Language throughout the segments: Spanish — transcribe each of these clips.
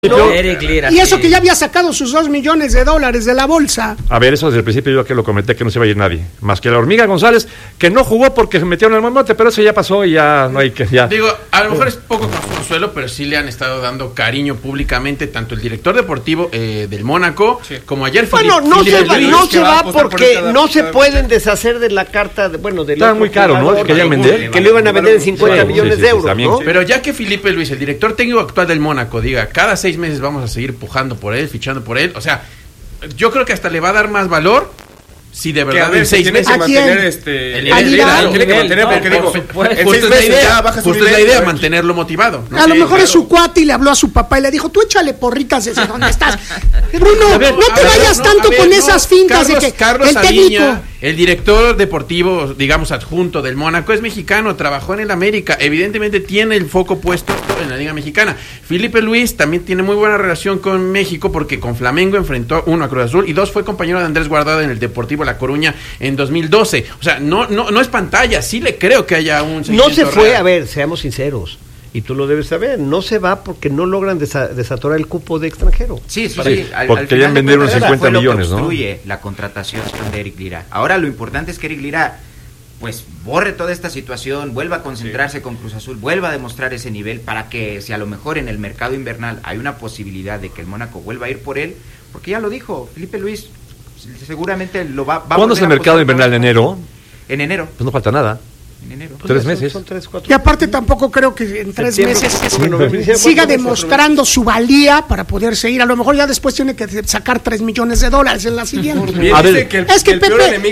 ¿no? Eric Lira, y eso que ya había sacado sus $2 millones de la bolsa. A ver, eso desde el principio yo que lo comenté que no se va a ir nadie, más que la Hormiga González, que no jugó porque se metieron al mamote, pero eso ya pasó y ya no hay que... ya. Digo, a lo mejor es poco consuelo, pero sí le han estado dando cariño públicamente, tanto el director deportivo del Mónaco, como ayer Bueno, no se va porque no se pueden deshacer de la carta, Está muy caro, ¿no? Que querían vender. Que lo iban a vender en 50 millones de euros, también, ¿no? sí. Pero ya que Felipe Luis, el director técnico actual del Mónaco, diga, cada 6 meses vamos a seguir pujando por él, fichando por él, o sea, yo creo que hasta le va a dar más valor si de verdad en 6 meses mantener el nivel, tiene que mantener, porque digo, justo es la idea, mantenerlo motivado, ¿no? A lo mejor es su cuate y le habló a su papá y le dijo, tú échale porritas desde donde estás. Bruno, no te vayas tanto con esas fintas de que Carlos el técnico... Aviña, el director deportivo, digamos, adjunto del Mónaco, es mexicano, trabajó en el América, evidentemente tiene el foco puesto en la Liga Mexicana. Felipe Luis también tiene muy buena relación con México porque con Flamengo enfrentó 1 a Cruz Azul y 2 fue compañero de Andrés Guardado en el Deportivo La Coruña en 2012. O sea, no es pantalla, sí le creo que haya un... No se fue, real. A ver, seamos sinceros. Y tú lo debes saber, no se va porque no logran desatorar el cupo de extranjero. Sí. Porque querían vender unos 50 millones, ¿no? Obstruye la contratación de Eric Lira. Ahora lo importante es que Eric Lira pues borre toda esta situación, vuelva a concentrarse con Cruz Azul, vuelva a demostrar ese nivel para que si a lo mejor en el mercado invernal hay una posibilidad de que el Mónaco vuelva a ir por él, porque ya lo dijo, Felipe Luis seguramente lo va ¿Cuándo es el mercado invernal? ¿En enero? En enero. Pues no falta nada. En enero. 3 meses. Son 3, 4. Y aparte tampoco creo que en 3 meses siga demostrando su valía para poder seguir. A lo mejor ya después tiene que sacar $3 millones en la siguiente. A ver, es que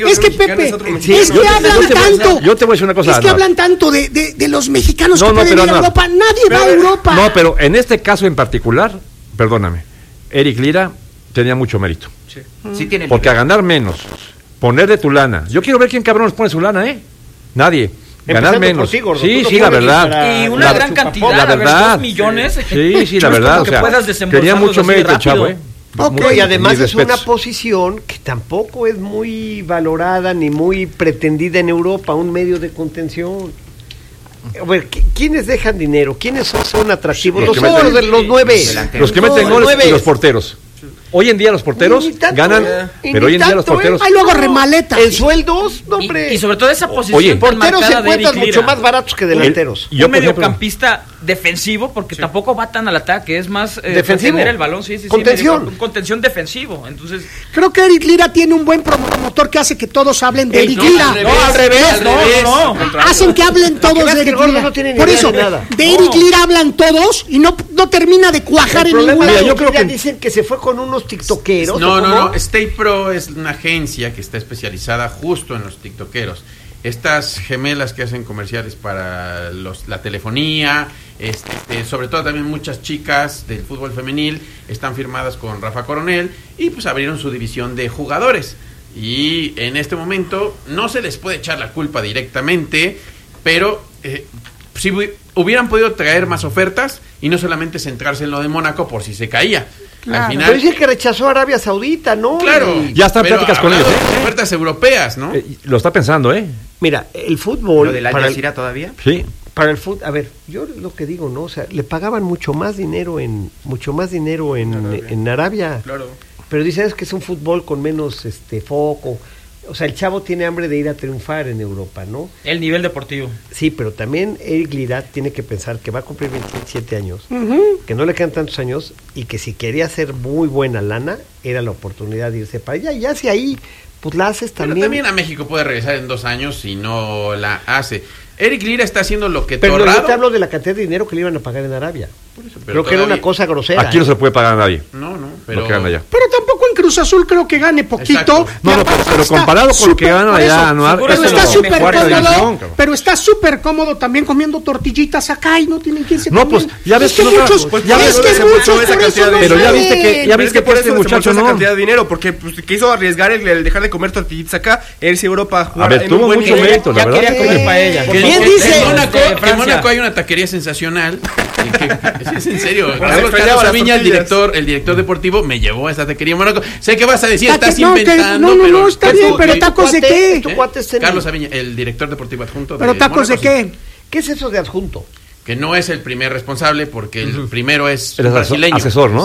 Pepe, es que hablan tanto. Yo te voy a decir una cosa. Es que hablan tanto de los mexicanos que pueden ir a Europa. Nadie va a Europa. No, pero en este caso en particular, perdóname, Eric Lira tenía mucho mérito. Sí tiene el porque a ganar menos, poner de tu lana. Yo quiero ver quién cabrón nos pone su lana, Nadie. Ganar menos. Ti, gordo, sí, la verdad. Y una gran cantidad, la verdad. 2 millones. Sí, la verdad. O sea, tenía mucho mérito el chavo, Okay. Y además es una posición que tampoco es muy valorada ni muy pretendida en Europa, un medio de contención. A ver, ¿quiénes dejan dinero? ¿Quiénes son atractivos? Los 9. Los que meten goles y los porteros. Hoy en día los porteros ganan, pero hoy en día los porteros... Ahí luego remaleta. En sueldos, no, hombre. Y sobre todo esa posición. Oye, porteros se encuentran mucho más baratos que delanteros. Un mediocampista defensivo, porque tampoco va tan al ataque, es más defensivo. Tener el balón, contención. Contención defensivo. Entonces, creo que Eric Lira tiene un buen promotor que hace que todos hablen de Eric Lira. Al revés. Hacen que hablen todos de Eric Lira. No tiene por eso, de Eric Lira hablan todos y no termina de cuajar en ningún lado. Yo creo que dicen que se fue con unos tiktokeros. No. State Pro es una agencia que está especializada justo en los tiktokeros. Estas gemelas que hacen comerciales para la telefonía, sobre todo también muchas chicas del fútbol femenil están firmadas con Rafa Coronel y pues abrieron su división de jugadores. Y en este momento no se les puede echar la culpa directamente, pero si hubieran podido traer más ofertas y no solamente centrarse en lo de Mónaco por si se caía. Claro. Al final, pero dice que rechazó a Arabia Saudita, ¿no? Claro. Ya están pláticas con ellos, ofertas europeas, ¿no? Lo está pensando, Mira, el fútbol... ¿Lo de la Jazeera todavía? Sí. Para el fútbol, a ver, yo lo que digo, ¿no? O sea, le pagaban mucho más dinero en Arabia. Claro. Pero dices que es un fútbol con menos foco. O sea, el chavo tiene hambre de ir a triunfar en Europa, ¿no? El nivel deportivo. Sí, pero también Eric Lira tiene que pensar que va a cumplir 27 años, que no le quedan tantos años y que si quería hacer muy buena lana, era la oportunidad de irse para allá. Y ya si ahí, pues la haces también. Pero también a México puede regresar en 2 años si no la hace. Eric Lira está haciendo lo que Pero Torrado... yo te hablo de la cantidad de dinero que le iban a pagar en Arabia. Creo que todavía era una cosa grosera. Aquí no se puede pagar a nadie. No, pero... Lo que gana allá. Pero tampoco en Cruz Azul creo que gane poquito. Exacto. No, pero comparado con lo que gana allá, pero está súper cómodo también comiendo tortillitas acá y no tienen quien se No, pues ya ves que muchos, pero ya viste que por eso muchacho esa cantidad de dinero, porque pues, quiso arriesgar el dejar de comer tortillitas acá, irse a Europa a jugar. A ver, tuvo mucho mérito, la verdad. Ya quería comer paella. Bien dice. En Mónaco hay una taquería sensacional. Es en serio. Carlos Aviña, el director deportivo, me llevó a esa taquería en Mónaco. Sé que vas a decir, estás inventando. No, está bien, pero ¿tacos de qué? Carlos Aviña, el director deportivo adjunto. ¿Pero tacos de qué? ¿Qué es eso de adjunto? Que no es el primer responsable, porque el primero es brasileño. Asesor, ¿no?